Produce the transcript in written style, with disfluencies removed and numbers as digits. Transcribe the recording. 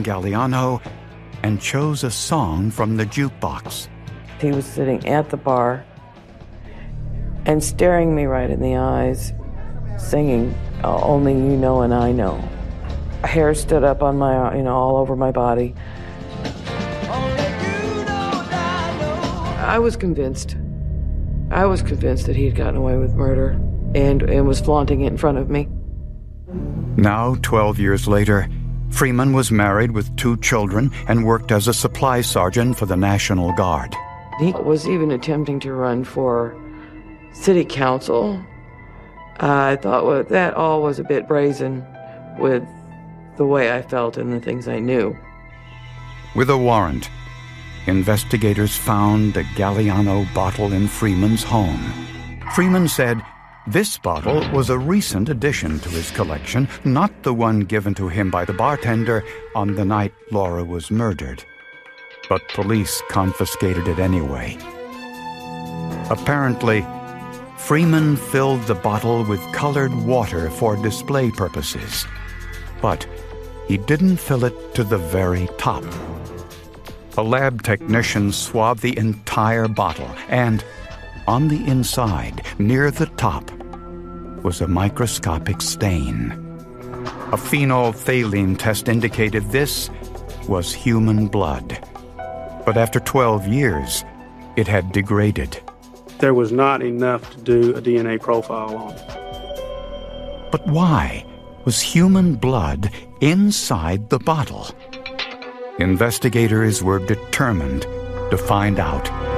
Don Galliano and chose a song from the jukebox. He was sitting at the bar and staring me right in the eyes, singing Only You Know and I Know. Hair stood up on my, all over my body. I was convinced. I was convinced that he had gotten away with murder and was flaunting it in front of me. Now, 12 years later, Freeman was married with 2 children and worked as a supply sergeant for the National Guard. He was even attempting to run for city council. I thought that all was a bit brazen with the way I felt and the things I knew. With a warrant, investigators found the Galliano bottle in Freeman's home. Freeman said this bottle was a recent addition to his collection, not the one given to him by the bartender on the night Laura was murdered. But police confiscated it anyway. Apparently, Freeman filled the bottle with colored water for display purposes. But he didn't fill it to the very top. A lab technician swabbed the entire bottle, and on the inside, near the top, was a microscopic stain. A phenolphthalein test indicated this was human blood. But after 12 years, it had degraded. There was not enough to do a DNA profile on. But why was human blood inside the bottle? Investigators were determined to find out.